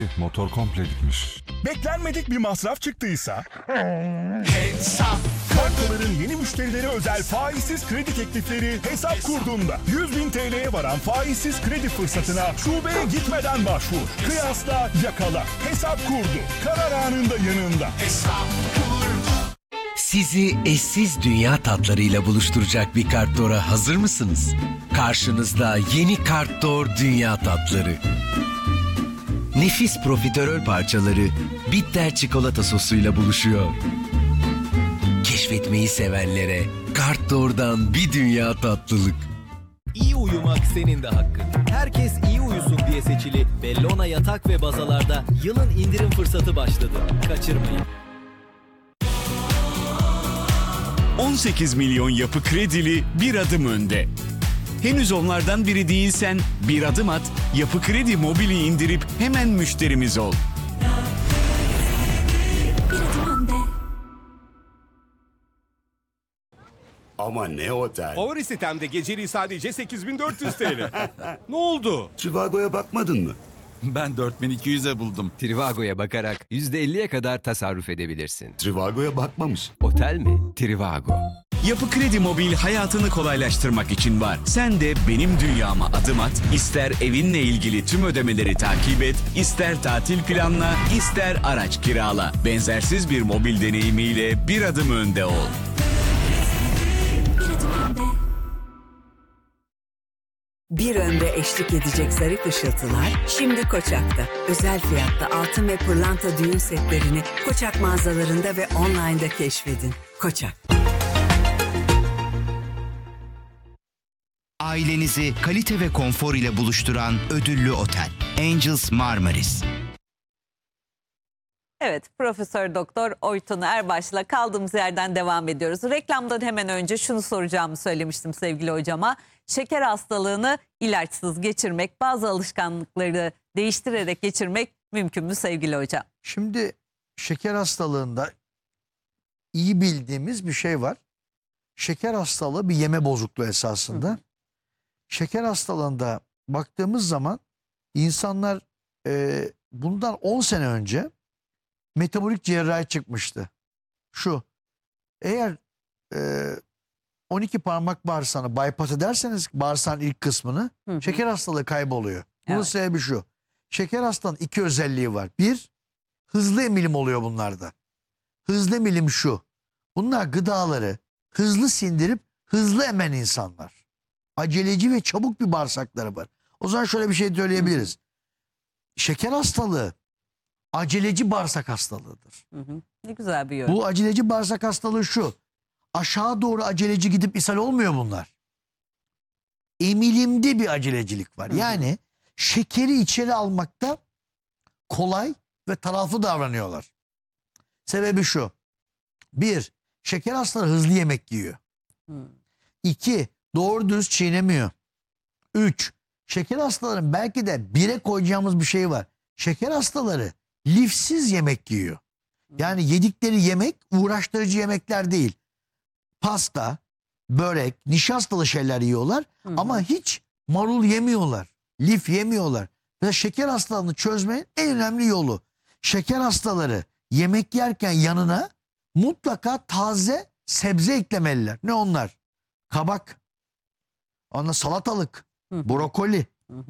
Motor komple gitmiş. Beklenmedik bir masraf çıktıysa Hesap Kartların yeni müşterilere özel faizsiz kredi teklifleri Hesap Kurdu'nda. 100.000 TL'ye varan faizsiz kredi fırsatına şubeye gitmeden başvur. Kıyasla, yakala. Hesap Kurdu. Karar anında yanında. Hesap Kurdu. Sizi eşsiz dünya tatlarıyla buluşturacak bir Kartdor'a hazır mısınız? Karşınızda yeni Kartdor Dünya Tatları. Nefis profiterol parçaları bitter çikolata sosuyla buluşuyor. Keşfetmeyi sevenlere Kartdor'dan bir dünya tatlılık. İyi uyumak senin de hakkın. Herkes iyi uyusun diye seçili Bellona yatak ve bazalarda yılın indirim fırsatı başladı. Kaçırmayın. 18 milyon yapı kredili bir adım önde. Henüz onlardan biri değilsen bir adım at, Yapı Kredi Mobil'i indirip hemen müşterimiz ol. Ama ne otel? Favori sitemde geceliği sadece 8.400 TL. Ne oldu? Trivago'ya bakmadın mı? Ben 4200'e buldum. Trivago'ya bakarak %50'ye kadar tasarruf edebilirsin. Trivago'ya bakmamış. Otel mi? Trivago. Yapı Kredi Mobil hayatını kolaylaştırmak için var. Sen de benim dünyama adım at, ister evinle ilgili tüm ödemeleri takip et, ister tatil planla, ister araç kirala. Benzersiz bir mobil deneyimiyle bir adım önde ol. Bir ömre eşlik edecek zarif ışıltılar şimdi Koçak'ta. Özel fiyatta altın ve pırlanta düğün setlerini Koçak mağazalarında ve online'da keşfedin. Koçak. Ailenizi kalite ve konfor ile buluşturan ödüllü otel Angels Marmaris. Evet, Profesör Doktor Oytun Erbaş'la kaldığımız yerden devam ediyoruz. Reklamdan hemen önce şunu soracağımı söylemiştim sevgili hocama. Şeker hastalığını ilaçsız geçirmek, bazı alışkanlıkları değiştirerek geçirmek mümkün mü sevgili hocam? Şimdi şeker hastalığında iyi bildiğimiz bir şey var. Şeker hastalığı bir yeme bozukluğu esasında. Şeker hastalığında baktığımız zaman insanlar bundan 10 sene önce metabolik cerrahi çıkmıştı. Şu, eğer 12 parmak bağırsağını bypass ederseniz bağırsağın ilk kısmını şeker hastalığı kayboluyor. Bunun sebebi şu. Şeker hastalığının iki özelliği var. Bir, hızlı emilim oluyor bunlarda. Hızlı emilim şu. Bunlar gıdaları hızlı sindirip hızlı emen insanlar. Aceleci ve çabuk bir bağırsakları var. O zaman şöyle bir şey söyleyebiliriz. Şeker hastalığı aceleci bağırsak hastalığıdır. Ne güzel bir yön. Bu aceleci bağırsak hastalığı şu. Aşağı doğru aceleci gidip ishal olmuyor bunlar. Emilimde bir acelecilik var. Yani şekeri içeri almakta kolay ve taraflı davranıyorlar. Sebebi şu. Bir, şeker hastaları hızlı yemek yiyor. İki, doğru dürüst çiğnemiyor. Üç, şeker hastaların belki de bire koyacağımız bir şey var. Şeker hastaları lifsiz yemek yiyor. Yani yedikleri yemek uğraştırıcı yemekler değil. Pasta, börek, nişastalı şeyler yiyorlar ama hiç marul yemiyorlar. Lif yemiyorlar. Ve şeker hastalığını çözmenin en önemli yolu. Şeker hastaları yemek yerken yanına mutlaka taze sebze eklemeliler. Ne onlar? Kabak, ondan salatalık, brokoli,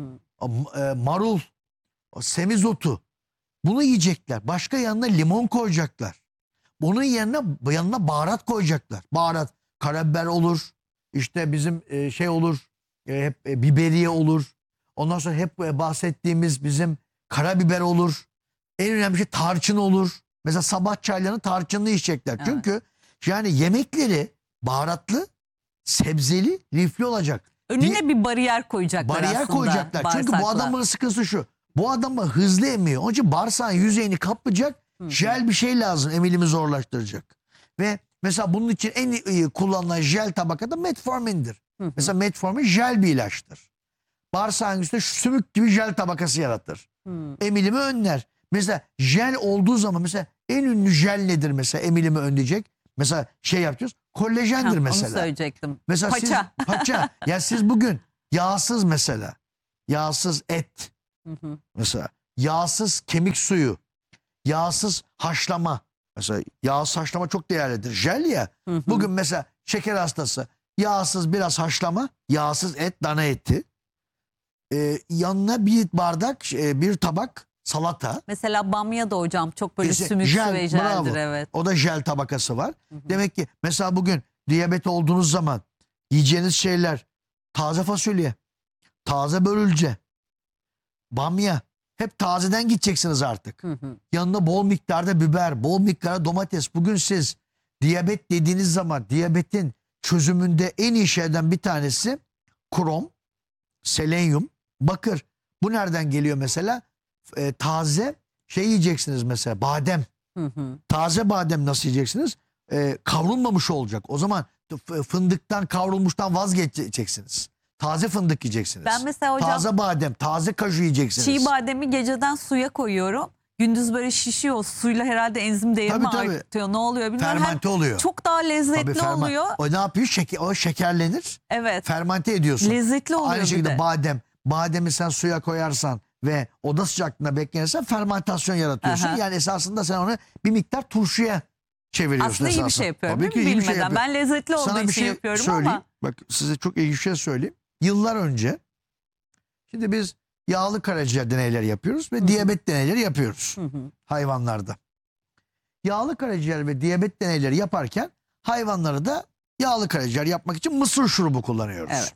marul, semizotu. Bunu yiyecekler. Başka yanına limon koyacaklar. Bunun yanına baharat koyacaklar. Baharat, karabiber olur. İşte bizim şey olur. Hep biberiye olur. Ondan sonra hep bahsettiğimiz bizim karabiber olur. En önemli şey tarçın olur. Mesela sabah çaylarını tarçınlı içecekler. Evet. Çünkü yani yemekleri baharatlı, sebzeli, lifli olacak. Önüne bir bariyer koyacaklar aslında. Bariyer koyacaklar. Çünkü bu adamın sıkıntısı şu. Bu adam hızlı emiyor. Onun için bağırsağın yüzeyini kaplayacak jel bir şey lazım. Emilimi zorlaştıracak. Ve mesela bunun için en iyi kullanılan jel tabaka da metformindir. Mesela metformin jel bir ilaçtır. Bağırsağın üstünde sümük gibi jel tabakası yaratır. Emilimi önler. Mesela jel olduğu zaman mesela en ünlü jel nedir mesela emilimi önleyecek? Mesela şey yapacağız. Kollajendir mesela. Onu söyleyecektim. Mesela paça. Paça. Yani siz bugün yağsız mesela. Yağsız et. Mesela yağsız kemik suyu, yağsız haşlama. Mesela yağsız haşlama çok değerlidir. Jel ya. Bugün mesela şeker hastası yağsız biraz haşlama, yağsız et, dana eti. Yanına bir bardak, bir tabak salata. Mesela bamya da hocam çok böyle sümüksü jel, ve jeldir. bravo. Evet. O da jel tabakası var. Demek ki mesela bugün diyabet olduğunuz zaman yiyeceğiniz şeyler taze fasulye, taze börülce, bamya. Hep tazeden gideceksiniz artık. Yanına bol miktarda biber, bol miktarda domates. Bugün siz diyabet dediğiniz zaman diyabetin çözümünde en iyi şeyden bir tanesi krom, selenyum, bakır. Bu nereden geliyor mesela? Taze şey yiyeceksiniz mesela, badem. Taze badem nasıl yiyeceksiniz? Kavrulmamış olacak. O zaman fındıktan, kavrulmuştan vazgeçeceksiniz. Taze fındık yiyeceksiniz. Ben mesela hocam taze badem, taze kaju yiyeceksiniz. çiğ bademi geceden suya koyuyorum. Gündüz böyle şişiyor. Suyla herhalde enzim değerimi Tabii. artıyor. Ne oluyor bilmiyorum. Fermente oluyor. Çok daha lezzetli Tabii oluyor. O ne yapıyor? O şekerlenir. Evet. Fermente ediyorsun. Lezzetli oluyor Aynı bir şekilde de. bademi sen suya koyarsan ve oda sıcaklığında beklenirsen fermentasyon yaratıyorsun. Aha. Yani esasında sen onu bir miktar turşuya çeviriyorsun. Aslında iyi bir esasında. şey yapıyorum Tabii değil mi? ki iyi bir şey Bilmeden. yapıyorsun. Ben lezzetli olduğu Sana bir için şey yapıyorum söyleyeyim. ama. Bak size çok ilginç bir şey söyleyeyim. Yıllar önce şimdi biz yağlı karaciğer deneyleri yapıyoruz ve diyabet deneyleri yapıyoruz hayvanlarda. Yağlı karaciğer ve diyabet deneyleri yaparken hayvanları da yağlı karaciğer yapmak için mısır şurubu kullanıyoruz. Evet.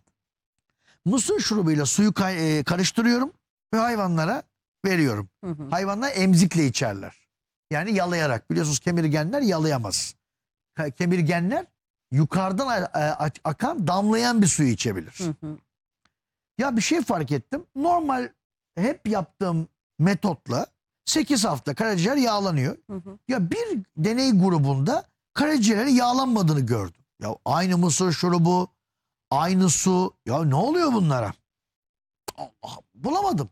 Mısır şurubuyla suyu karıştırıyorum ve hayvanlara veriyorum. Hayvanlar emzikle içerler. Yani yalayarak. Biliyorsunuz kemirgenler yalayamaz. Kemirgenler yukarıdan akan, damlayan bir suyu içebilir. Ya bir şey fark ettim. Normal hep yaptığım metotla 8 hafta karaciğer yağlanıyor. Ya bir deney grubunda karaciğerlerin yağlanmadığını gördüm. Ya aynı mısır şurubu, aynı su. Ya ne oluyor bunlara? Allah, bulamadım.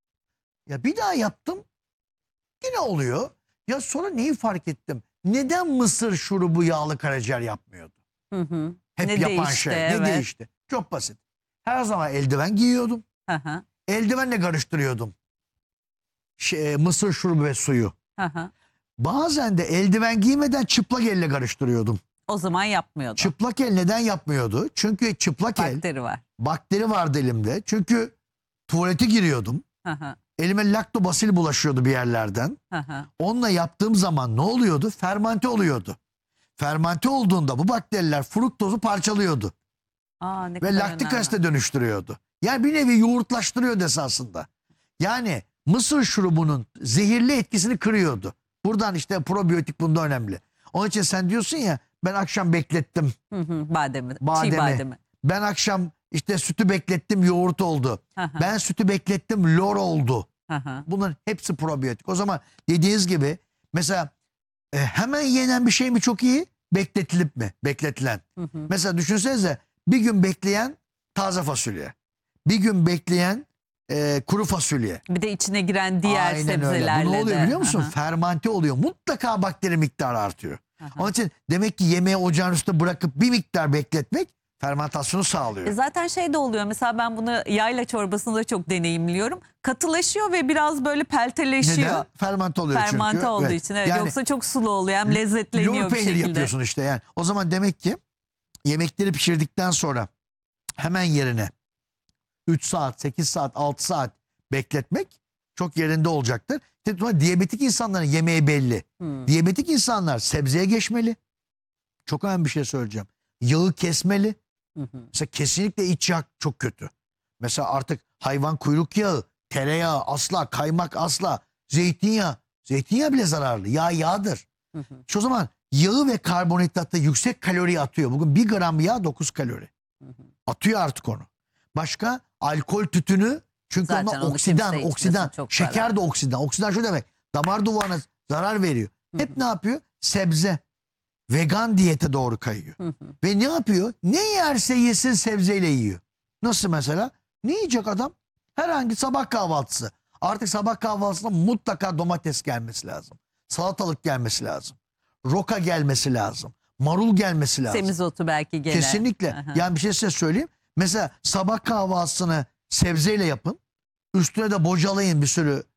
Ya bir daha yaptım. Yine oluyor. Ya sonra neyi fark ettim? Neden mısır şurubu yağlı karaciğer yapmıyordu? Hep Ne yapan değişti, şey. evet. Ne değişti? Çok basit. Her zaman eldiven giyiyordum. Aha. Eldivenle karıştırıyordum. Mısır şurubu ve suyu. Aha. Bazen de eldiven giymeden çıplak elle karıştırıyordum. O zaman yapmıyordu. Çıplak el neden yapmıyordu? Çünkü çıplak Bakteri var. bakteri vardı elimde. Çünkü tuvalete giriyordum. Aha. Elime laktobasil bulaşıyordu bir yerlerden. Aha. Onunla yaptığım zaman ne oluyordu? Fermente oluyordu. Fermente olduğunda bu bakteriler fruktozu parçalıyordu. Aa, ne Ve kadar laktik önemli. asite dönüştürüyordu. Yani bir nevi yoğurtlaştırıyordu esasında. Yani mısır şurubunun zehirli etkisini kırıyordu. Buradan işte probiyotik bunda önemli. Onun için sen diyorsun ya ben akşam beklettim Bademi. Çiğ bademi. bademi. Ben akşam işte sütü beklettim yoğurt oldu. Aha. Ben sütü beklettim lor oldu. Aha. Bunların hepsi probiyotik. O zaman dediğiniz gibi mesela hemen yenen bir şey mi çok iyi? Bekletilip mi? Bekletilen. Mesela düşünsenize bir gün bekleyen taze fasulye. Bir gün bekleyen kuru fasulye. Bir de içine giren diğer Aynen sebzelerle öyle. Bu ne oluyor de. biliyor musun? Aha. Fermante oluyor. Mutlaka bakteri miktarı artıyor. Onun için demek ki yemeği ocağın üstünde bırakıp bir miktar bekletmek fermentasyonu sağlıyor. Zaten şey de oluyor. Mesela ben bunu yayla çorbasında çok deneyimliyorum. Katılaşıyor ve biraz böyle pelteleşiyor. Neden? Fermante oluyor çünkü. Fermante olduğu Evet. için. Evet. Yani Yoksa çok sulu oluyor. Hem lezzetleniyor lor bir peyniri şekilde. yapıyorsun işte yani. O zaman demek ki yemekleri pişirdikten sonra hemen yerine 3 saat, 8 saat, 6 saat bekletmek çok yerinde olacaktır. Diyabetik insanların yemeği belli. Diyabetik insanlar sebzeye geçmeli. Çok önemli bir şey söyleyeceğim. Yağı kesmeli. Mesela kesinlikle iç yağ çok kötü. Mesela artık hayvan kuyruk yağı, tereyağı asla, kaymak asla, zeytinyağı. Zeytinyağı bile zararlı. Yağ yağdır. O zaman yağı ve karbonhidratı yüksek kalori atıyor. Bugün 1 gram yağ 9 kalori. Atıyor artık onu. Başka alkol tütünü çünkü Zaten onlar onu oksidan, kimse oksidan. içmesin, çok Şeker zararlı. de oksidan. Oksidan şu demek. Damar duvarına zarar veriyor. Hep ne yapıyor? Sebze. Vegan diyete doğru kayıyor. Ve ne yapıyor? Ne yerse yesin sebzeyle yiyor. Nasıl mesela? Ne yiyecek adam? Herhangi sabah kahvaltısı. Artık sabah kahvaltısında mutlaka domates gelmesi lazım. Salatalık gelmesi lazım. Roka gelmesi lazım. Marul gelmesi lazım. Semizotu belki gene. Kesinlikle. Aha. Yani bir şey size söyleyeyim. Mesela sabah kahvaltısını sebzeyle yapın. Üstüne de bocalayın bir sürü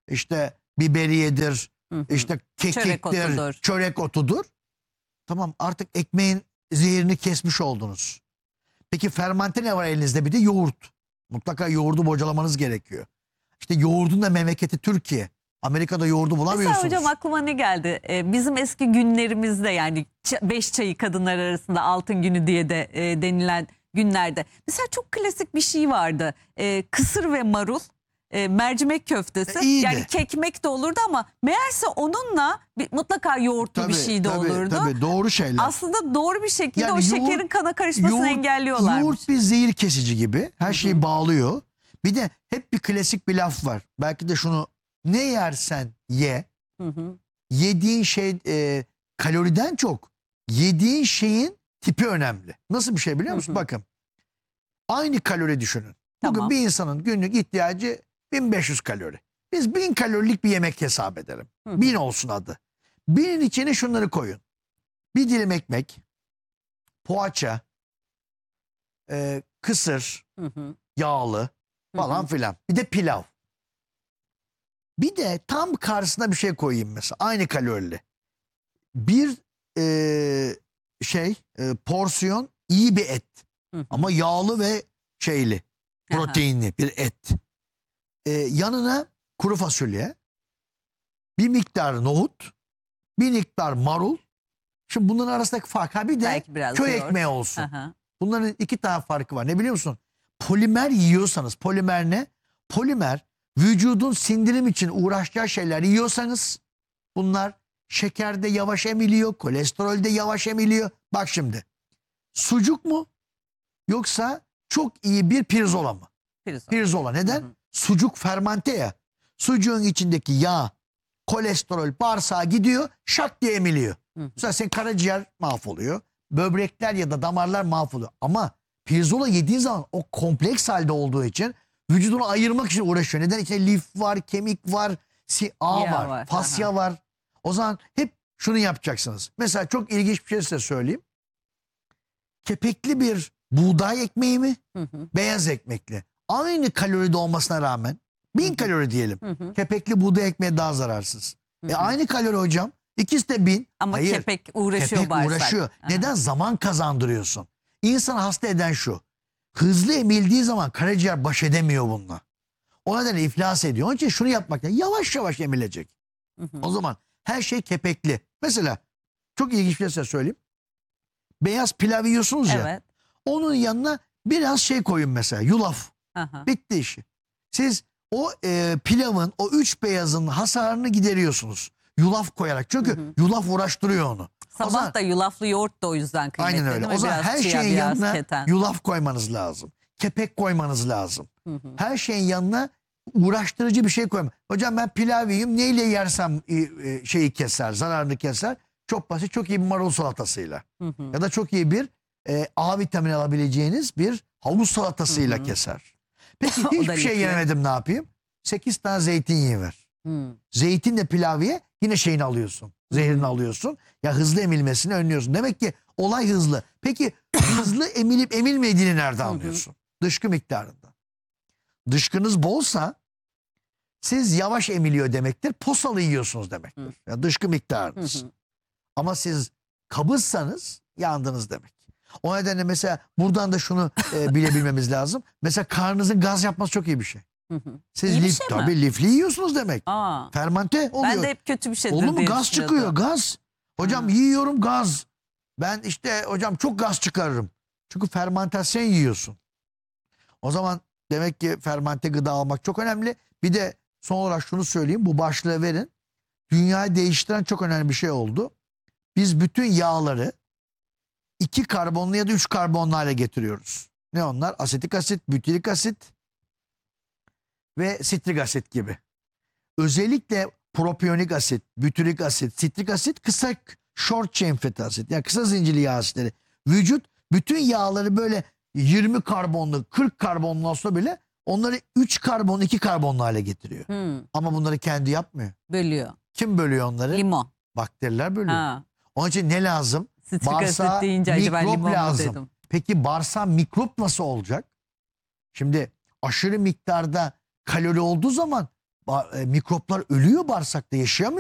işte biberiyedir, işte Çörek kekiktir, otudur. çörek otudur. Tamam, artık ekmeğin zehirini kesmiş oldunuz. Peki fermente ne var elinizde? Bir de yoğurt. Mutlaka yoğurdu bocalamanız gerekiyor. İşte yoğurdun da memleketi Türkiye. Amerika'da yoğurdu bulamıyorsunuz. Mesela hocam aklıma ne geldi? Bizim eski günlerimizde, yani 5 çayı kadınlar arasında altın günü diye de denilen günlerde. Mesela çok klasik bir şey vardı. Kısır ve marul, mercimek köftesi. İyiydi. Yani kekmek de olurdu ama meğerse onunla mutlaka yoğurtlu bir şey de olurdu. Tabii, doğru şeyler. Aslında doğru bir şekilde Yani o şekerin kana karışmasını engelliyorlarmış. Yoğurt bir zehir kesici gibi. Her şeyi bağlıyor. Bir de hep bir klasik bir laf var. Belki de şunu, ne yersen ye. Yediğin şey kaloriden çok yediğin şeyin tipi önemli. Nasıl bir şey biliyor musun? Bakın. Aynı kalori düşünün. Bugün Tamam. bir insanın günlük ihtiyacı 1500 kalori. Biz 1000 kalorilik bir yemek hesap edelim. 1000 olsun adı. 1000'in içine şunları koyun. Bir dilim ekmek, poğaça, kısır, yağlı falan filan. Bir de pilav. Bir de tam karşısına bir şey koyayım mesela. Aynı kalorili. Bir porsiyon iyi bir et. Ama yağlı ve şeyli. Proteinli bir et. Yanına kuru fasulye. Bir miktar nohut. Bir miktar marul. Şimdi bunların arasındaki fark. Ha bir de köy yoğurt. ekmeği olsun. Bunların 2 tane farkı var. Ne biliyor musun? Polimer yiyorsanız, polimer ne? Polimer, vücudun sindirim için uğraşacağı şeyler yiyorsanız bunlar şekerde yavaş emiliyor, kolesterolde yavaş emiliyor. Bak şimdi, sucuk mu yoksa çok iyi bir pirzola mı? Pirzola. Neden? Sucuk fermente ya. Sucuğun içindeki yağ, kolesterol bağırsağa gidiyor, şak diye emiliyor. Mesela senin karaciğer mahvoluyor, böbrekler ya da damarlar mahvoluyor. Ama pirzola yediğin zaman o kompleks halde olduğu için vücudunu ayırmak için uğraşıyor. Neden? İçinde lif var, kemik var, var, fasya var. O zaman hep şunu yapacaksınız. Mesela çok ilginç bir şey size söyleyeyim. Kepekli bir buğday ekmeği mi? Beyaz ekmekli. Aynı kaloride olmasına rağmen 1000 kalori diyelim. Kepekli buğday ekmeği daha zararsız. Aynı kalori hocam. İkisi de 1000. Ama Hayır, kepek uğraşıyor bağırsak. uğraşıyor. Neden? Zaman kazandırıyorsun. İnsanı hasta eden şu. Hızlı emildiği zaman karaciğer baş edemiyor bununla. O nedenle iflas ediyor. Onun için şunu yapmak lazım. Yavaş yavaş emilecek. O zaman her şey kepekli. Mesela çok ilginç bir şey söyleyeyim. Beyaz pilav yiyorsunuz ya. Evet. Onun yanına biraz şey koyun mesela. Yulaf. Bitti işi. Siz o pilavın, o 3 beyazın hasarını gideriyorsunuz. Yulaf koyarak. Çünkü yulaf uğraştırıyor onu. Sabah da yulaflı yoğurt da o yüzden kıymetli. Aynen öyle. O zaman her şeyin yanına yulaf koymanız lazım. Kepek koymanız lazım. Her şeyin yanına uğraştırıcı bir şey koyma. Hocam ben pilav yiyeyim, neyle yersem şeyi keser, zararını keser. Çok basit, çok iyi bir marul salatasıyla. Ya da çok iyi bir A vitamini alabileceğiniz bir havuz salatasıyla keser. Peki hiçbir şey yemedim, ne yapayım? 8 tane zeytin yiyiver. Zeytinle pilav ye, yine şeyini alıyorsun. Zehirini alıyorsun. Ya hızlı emilmesini önlüyorsun. Demek ki olay hızlı. Peki hızlı emilip emilmediğini nerede anlıyorsun? Dışkı miktarında. Dışkınız bolsa siz yavaş emiliyor demektir. Posalı yiyorsunuz demektir. Ya dışkı miktarınız. Ama siz kabızsanız yandınız demek. O nedenle mesela buradan da şunu bilebilmemiz lazım. Mesela karnınızın gaz yapması çok iyi bir şey. Siz tabii lifli yiyorsunuz demek. Fermente oluyor. Ben de hep kötü bir şeydir olur mu? diye Gaz çıkıyor, gaz. Hocam yiyorum gaz. Ben işte hocam çok gaz çıkarırım. Çünkü fermentasyon yiyorsun. O zaman demek ki fermente gıda almak çok önemli. Bir de son olarak şunu söyleyeyim. Bu başlığı verin. Dünyayı değiştiren çok önemli bir şey oldu. Biz bütün yağları 2 karbonlu ya da 3 karbonlu hale getiriyoruz. Ne onlar? Asetik asit, bütirik asit ve sitrik asit gibi. Özellikle propiyonik asit, bütirik asit, sitrik asit kısa short chain fatty asit. Yani kısa zincirli yağ asitleri. Vücut bütün yağları böyle 20 karbonlu, 40 karbonlu olsa bile onları 3 karbonlu, 2 karbonlu hale getiriyor. Ama bunları kendi yapmıyor. Bölüyor. Kim bölüyor onları? Limon. Bakteriler bölüyor. Onun için ne lazım? Bağırsağa mikrop lazım. Dedim. Peki bağırsağa mikrop nasıl olacak? Şimdi aşırı miktarda kalori olduğu zaman mikroplar ölüyor bağırsakta, yaşayamıyor.